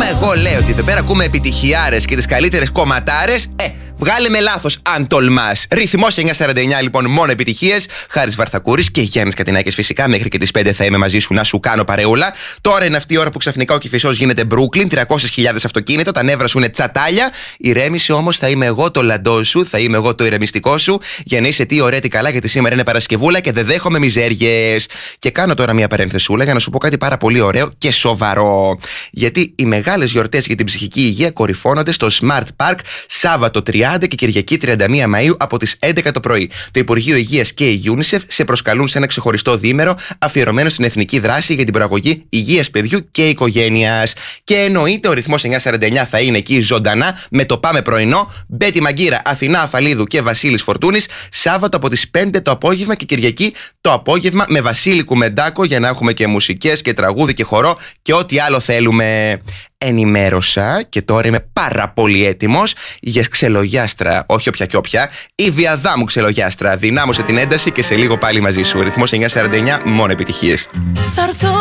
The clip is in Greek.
εγώ λέω ότι εδώ πέρα ακούμε επιτυχιάρες και τις καλύτερες κομματάρες, βγάλε με λάθος αν τολμάς. Ρυθμός 949 λοιπόν, μόνο επιτυχίες. Χάρης Βαρθακούρης και Γιάννης Κατινάκης φυσικά. Μέχρι και τις 5 θα είμαι μαζί σου να σου κάνω παρεούλα. Τώρα είναι αυτή η ώρα που ξαφνικά ο Κηφισός γίνεται Brooklyn. 300.000 αυτοκίνητα, τα νεύρα σου είναι τσατάλια. Ηρέμησε όμως, θα είμαι εγώ το λαντό σου, θα είμαι εγώ το ηρεμιστικό σου. Για να είσαι τι ωραία, τι καλά, γιατί σήμερα είναι Παρασκευούλα και δεν δέχομαι μιζέριες. Και κάνω τώρα μια παρένθεσούλα για να σου πω κάτι πάρα πολύ ωραίο και σοβαρό. Γιατί οι μεγάλες γιορτές για την ψυχική υγεία κορυφώνονται στο Smart Park Σάββατο 30 και Κυριακή 31 Μαΐου από τις 11 το πρωί. Το Υπουργείο Υγείας και η UNICEF σε προσκαλούν σε ένα ξεχωριστό διήμερο αφιερωμένο στην εθνική δράση για την προαγωγή υγείας παιδιού και οικογένειας. Και εννοείται ο ρυθμός 949 θα είναι εκεί ζωντανά με το Πάμε Πρωινό, Μπέτη Μαγκύρα, Αθηνά Αφαλίδου και Βασίλης Φορτούνης, Σάββατο από τις 5 το απόγευμα και Κυριακή το απόγευμα με Βασίλη Κουμεντάκο για να έχουμε και μουσικές και τραγούδι και χορό και ό,τι άλλο θέλουμε. Ενημέρωσα και τώρα είμαι πάρα πολύ έτοιμος για ξελογιάστρα, όχι όποια και όποια, η Βιαδάμου ξελογιάστρα. Δυνάμωσε την ένταση και σε λίγο πάλι μαζί σου. Ρυθμός 949, μόνο επιτυχίες.